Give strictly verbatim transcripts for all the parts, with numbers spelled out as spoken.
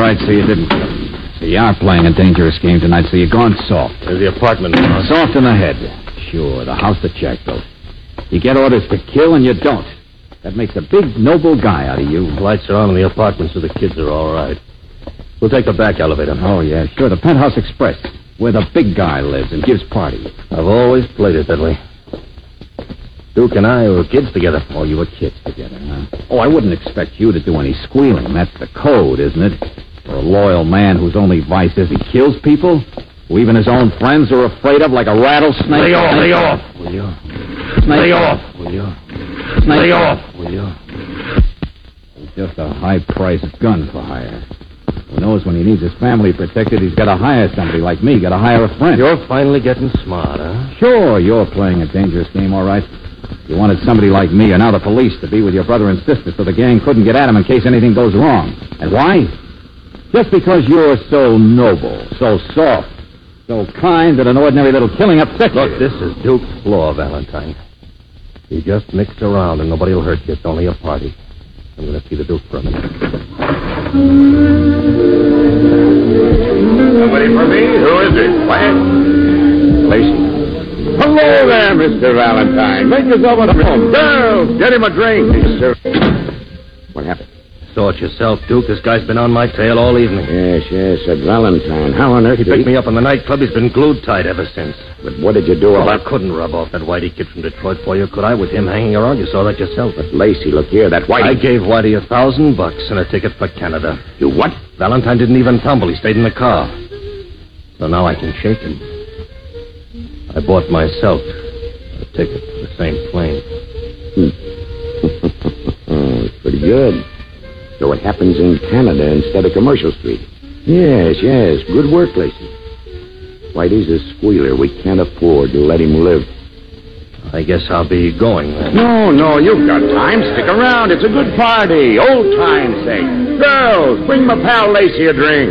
right, so you didn't kill him. So you are playing a dangerous game tonight, so you're going soft. There's the apartment, boss. Soft in the head. Sure, the house that Jack built. You get orders to kill, and you don't. That makes a big, noble guy out of you. Lights are on in the apartment, so the kids are all right. We'll take the back elevator. Oh, yeah, sure. The Penthouse Express, where the big guy lives and gives parties. I've always played it that way. Duke and I were kids together. Oh, you were kids together, huh? Oh, I wouldn't expect you to do any squealing. That's the code, isn't it? For a loyal man whose only vice is he kills people, who even his own friends are afraid of like a rattlesnake. Lay off, lay off, will you? Snake. Lay off, will you? Snake. Lay off, will you? He's just a high-priced gun for hire. Who knows when he needs his family protected, he's got to hire somebody like me, got to hire a friend. You're finally getting smart, huh? Sure, you're playing a dangerous game, all right. You wanted somebody like me, or now the police, to be with your brother and sister so the gang couldn't get at him in case anything goes wrong. And why? Just because you're so noble, so soft, so kind that an ordinary little killing upsets you. Look, this is Duke's flaw, Valentine. You just mix around and nobody will hurt you. It's only a party. I'm going to see the Duke for a minute. Somebody for me? Who is it? What? Lacey. Hello there, Mister Valentine. Make yourself at home. Girls, get him a drink. Yes, sir. What happened? Saw it yourself, Duke. This guy's been on my tail all evening. Yes, yes, at Valentine. How on earth He did picked me up in the nightclub. He's been glued tight ever since. But what did you do Well, about... I couldn't rub off that Whitey kid from Detroit for you, could I? With him hanging around, you saw that yourself. But, Lacey, look here, that Whitey... I gave Whitey a thousand bucks and a ticket for Canada. You what? Valentine didn't even tumble. He stayed in the car. So now I can shake him. I bought myself a ticket for the same plane. Hmm. Oh, it's pretty good. So it happens in Canada instead of Commercial Street. Yes, yes. Good work, Lacey. Whitey's a squealer. We can't afford to let him live. I guess I'll be going then. No, no, you've got time. Stick around. It's a good party. Old time's sake. Girls, bring my pal Lacey a drink.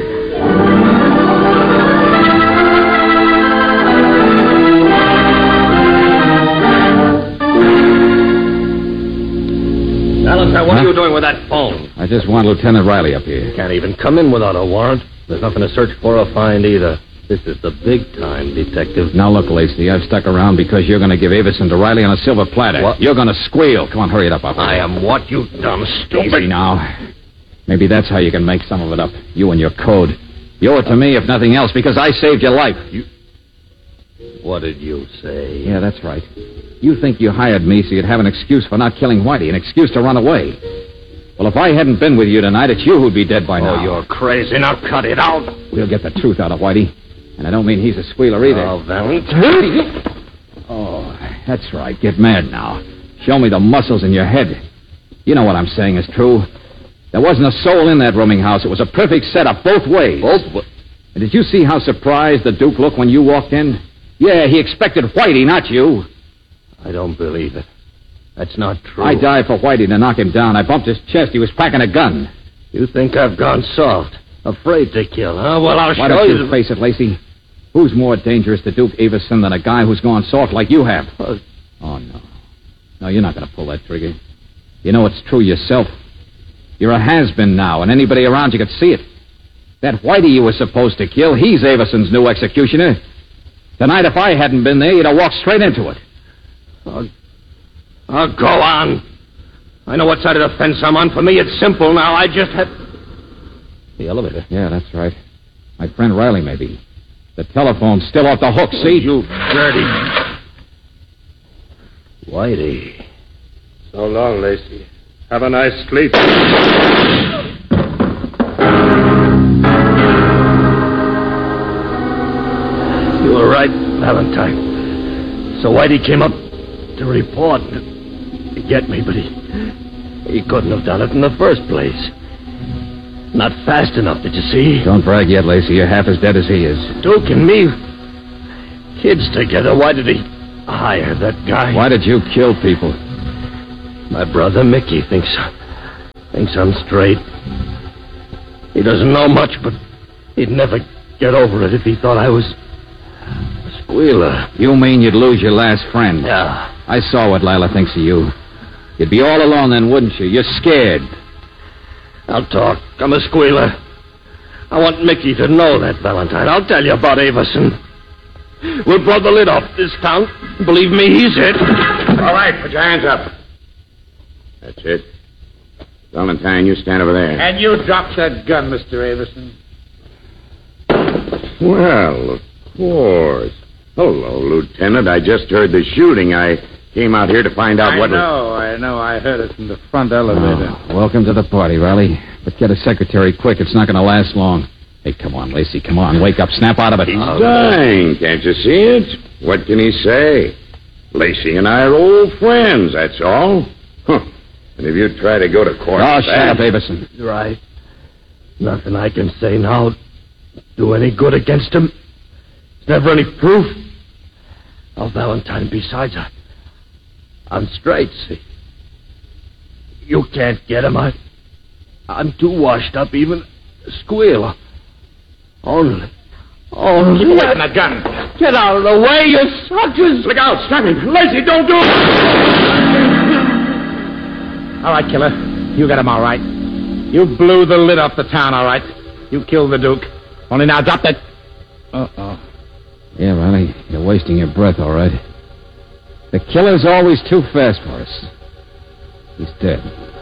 Valentine, what Huh? are you doing with that phone? I just want Lieutenant Riley up here. Can't even come in without a warrant. There's nothing to search for or find either. This is the big time, detective. Now, look, Lacey, I've stuck around because you're going to give Avison to Riley on a silver platter. What? You're going to squeal. Come on, hurry it up, up. I am what, you dumb stupid? Easy now. Maybe that's how you can make some of it up. You and your code. You owe it to me, if nothing else, because I saved your life. You... What did you say? Yeah, that's right. You think you hired me so you'd have an excuse for not killing Whitey, an excuse to run away. Well, if I hadn't been with you tonight, it's you who'd be dead by now. Oh, you're crazy. Now cut it out. We'll get the truth out of Whitey. And I don't mean he's a squealer either. Oh, Valentine. Oh, that's right. Get mad now. Show me the muscles in your head. You know what I'm saying is true. There wasn't a soul in that rooming house. It was a perfect setup both ways. Both wa- And did you see how surprised the Duke looked when you walked in? Yeah, he expected Whitey, not you. I don't believe it. That's not true. I died for Whitey to knock him down. I bumped his chest. He was packing a gun. You think I've gone soft? Afraid to kill, huh? Well, I'll Why show don't you. you the- face it, Lacey? Who's more dangerous to Duke Avison than a guy who's gone soft like you have? Uh, Oh, no. No, you're not going to pull that trigger. You know it's true yourself. You're a has-been now, and anybody around you could see it. That Whitey you were supposed to kill, he's Avison's new executioner. Tonight, if I hadn't been there, you'd have walked straight into it. Oh, oh, go on. I know what side of the fence I'm on. For me, it's simple now. I just have... The elevator. Yeah, that's right. My friend Riley, maybe. The telephone's still off the hook, see? You dirty... Whitey. So long, Lacey. Have a nice sleep. You were right, Valentine. So Whitey came up to report to get me, but he... He couldn't have done it in the first place. Not fast enough, did you see? Don't brag yet, Lacey. You're half as dead as he is. Duke and me... Kids together. Why did he hire that guy? Why did you kill people? My brother Mickey thinks... Thinks I'm straight. He doesn't know much, but he'd never get over it if he thought I was... a squealer. You mean you'd lose your last friend? Yeah. I saw what Lila thinks of you. You'd be all alone then, wouldn't you? You're scared. I'll talk. I'm a squealer. I want Mickey to know that, Valentine. I'll tell you about Avison. We'll blow the lid off this town. Believe me, he's it. All right, put your hands up. That's it. Valentine, you stand over there. And you drop that gun, Mister Avison. Well, of course. Hello, Lieutenant. I just heard the shooting. I came out here to find out I what... know, I know. I heard it from the front elevator. Oh, welcome to the party, Riley. But get a secretary quick. It's not going to last long. Hey, come on, Lacey. Come on. Wake up. Snap out of it. He's dying. Can't you see it? What can he say? Lacey and I are old friends, that's all. Huh. And if you try to go to court... Oh, with shut that- up, Avison. Right. Nothing I can say now do any good against him. There's never any proof. Oh, Valentine, besides, I, I'm straight, see. You can't get him. I, I'm too washed up even to squeal. Only, only... Keep away from that gun. Get out of the way, you suckers! Look out! Stop him! Lacey, don't do it! All right, killer. You got him all right. You blew the lid off the town, all right. You killed the Duke. Only now drop that... Uh-oh. Yeah, Riley. You're wasting your breath, all right. The killer's always too fast for us. He's dead.